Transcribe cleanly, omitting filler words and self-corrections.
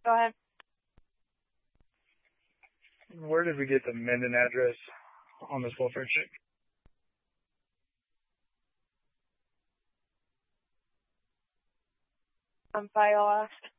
Go ahead. Where did we get the Menden address on this welfare check? On file asked.